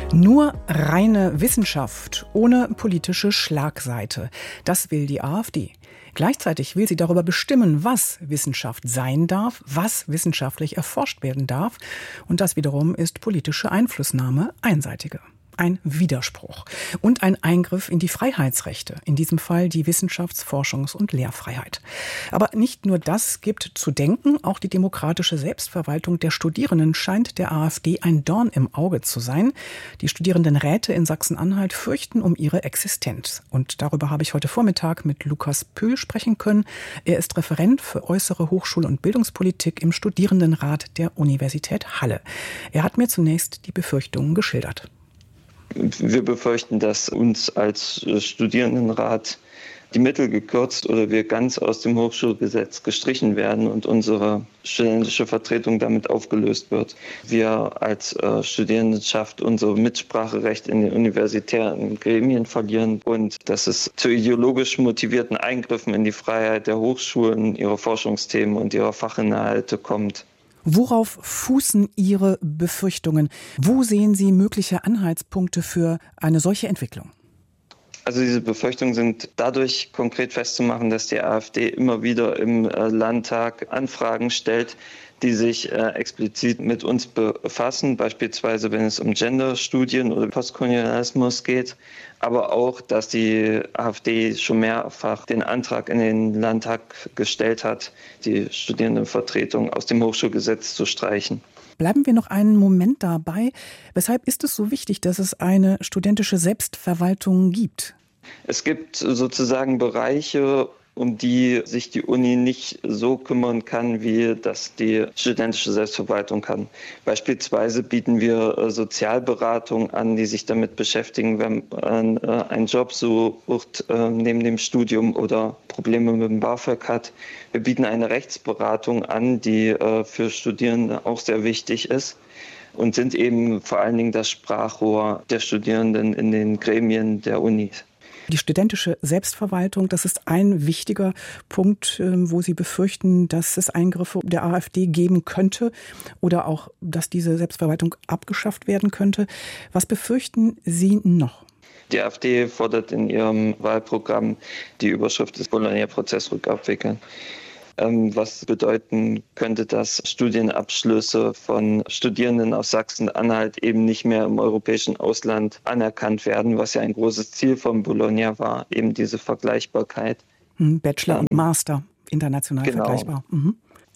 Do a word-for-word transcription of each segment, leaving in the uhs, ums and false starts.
Nur reine Wissenschaft ohne politische Schlagseite. Das will die AfD. Gleichzeitig will sie darüber bestimmen, was Wissenschaft sein darf, was wissenschaftlich erforscht werden darf. Und das wiederum ist politische Einflussnahme, einseitige. Ein Widerspruch und ein Eingriff in die Freiheitsrechte, in diesem Fall die Wissenschafts-, Forschungs- und Lehrfreiheit. Aber nicht nur das gibt zu denken, auch die demokratische Selbstverwaltung der Studierenden scheint der AfD ein Dorn im Auge zu sein. Die Studierendenräte in Sachsen-Anhalt fürchten um ihre Existenz. Und darüber habe ich heute Vormittag mit Lukas Pöhl sprechen können. Er ist Referent für äußere Hochschul- und Bildungspolitik im Studierendenrat der Universität Halle. Er hat mir zunächst die Befürchtungen geschildert. Wir befürchten, dass uns als Studierendenrat die Mittel gekürzt oder wir ganz aus dem Hochschulgesetz gestrichen werden und unsere studentische Vertretung damit aufgelöst wird. Wir als äh, Studierendenschaft unser Mitspracherecht in den universitären Gremien verlieren und dass es zu ideologisch motivierten Eingriffen in die Freiheit der Hochschulen, ihrer Forschungsthemen und ihrer Fachinhalte kommt. Worauf fußen Ihre Befürchtungen? Wo sehen Sie mögliche Anhaltspunkte für eine solche Entwicklung? Also diese Befürchtungen sind dadurch konkret festzumachen, dass die AfD immer wieder im Landtag Anfragen stellt, die sich äh, explizit mit uns befassen, beispielsweise wenn es um Genderstudien oder Postkolonialismus geht, aber auch, dass die AfD schon mehrfach den Antrag in den Landtag gestellt hat, die Studierendenvertretung aus dem Hochschulgesetz zu streichen. Bleiben wir noch einen Moment dabei. Weshalb ist es so wichtig, dass es eine studentische Selbstverwaltung gibt? Es gibt sozusagen Bereiche, um die sich die Uni nicht so kümmern kann, wie das die studentische Selbstverwaltung kann. Beispielsweise bieten wir Sozialberatung an, die sich damit beschäftigen, wenn man einen Job sucht neben dem Studium oder Probleme mit dem BAföG hat. Wir bieten eine Rechtsberatung an, die für Studierende auch sehr wichtig ist und sind eben vor allen Dingen das Sprachrohr der Studierenden in den Gremien der Uni. Die studentische Selbstverwaltung, das ist ein wichtiger Punkt, wo Sie befürchten, dass es Eingriffe der AfD geben könnte oder auch, dass diese Selbstverwaltung abgeschafft werden könnte. Was befürchten Sie noch? Die AfD fordert in ihrem Wahlprogramm die Überschrift des Bologna-Prozess rückabwickeln. Was bedeuten könnte, dass Studienabschlüsse von Studierenden aus Sachsen-Anhalt eben nicht mehr im europäischen Ausland anerkannt werden, was ja ein großes Ziel von Bologna war, eben diese Vergleichbarkeit. Bachelor und Master, international genau. Vergleichbar. Mhm.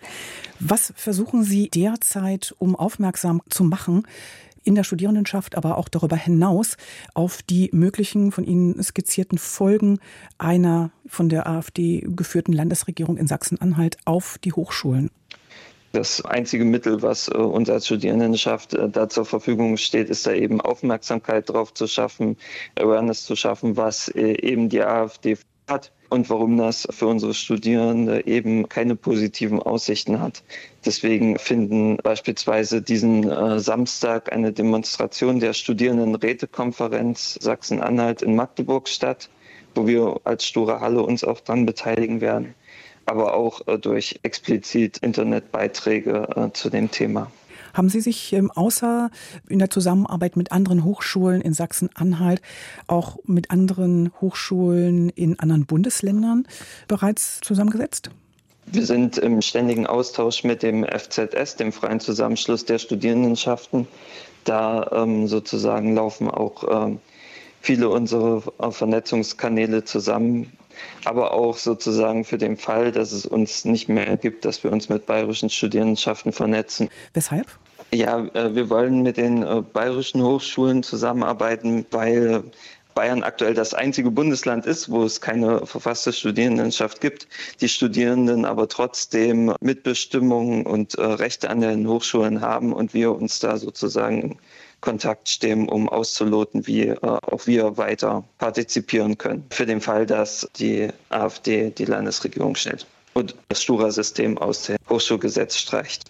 Was versuchen Sie derzeit, um aufmerksam zu machen, in der Studierendenschaft, aber auch darüber hinaus auf die möglichen von Ihnen skizzierten Folgen einer von der AfD geführten Landesregierung in Sachsen-Anhalt auf die Hochschulen? Das einzige Mittel, was äh, uns als Studierendenschaft äh, da zur Verfügung steht, ist da eben Aufmerksamkeit drauf zu schaffen, Awareness zu schaffen, was äh, eben die AfD hat und warum das für unsere Studierende eben keine positiven Aussichten hat. Deswegen finden beispielsweise diesen äh, Samstag eine Demonstration der Studierendenrätekonferenz Sachsen-Anhalt in Magdeburg statt, wo wir als Stura Halle uns auch dran beteiligen werden, aber auch äh, durch explizit Internetbeiträge äh, zu dem Thema. Haben Sie sich ähm, außer in der Zusammenarbeit mit anderen Hochschulen in Sachsen-Anhalt auch mit anderen Hochschulen in anderen Bundesländern bereits zusammengesetzt? Wir sind im ständigen Austausch mit dem F Z S, dem Freien Zusammenschluss der Studierendenschaften. Da ähm, sozusagen laufen auch ähm, viele unserer Vernetzungskanäle zusammen. Aber auch sozusagen für den Fall, dass es uns nicht mehr gibt, dass wir uns mit bayerischen Studierendenschaften vernetzen. Weshalb? Ja, wir wollen mit den bayerischen Hochschulen zusammenarbeiten, weil Bayern aktuell das einzige Bundesland ist, wo es keine verfasste Studierendenschaft gibt. Die Studierenden aber trotzdem Mitbestimmung und Rechte an den Hochschulen haben und wir uns da sozusagen Kontakt stehen, um auszuloten, wie äh, auch wir weiter partizipieren können. Für den Fall, dass die AfD die Landesregierung stellt und das Stura-System aus dem Hochschulgesetz streicht.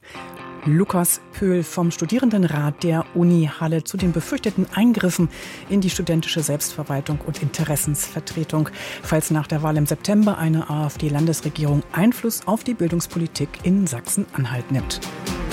Lukas Pöhl vom Studierendenrat der Uni Halle zu den befürchteten Eingriffen in die studentische Selbstverwaltung und Interessensvertretung, falls nach der Wahl im September eine AfD-Landesregierung Einfluss auf die Bildungspolitik in Sachsen-Anhalt nimmt.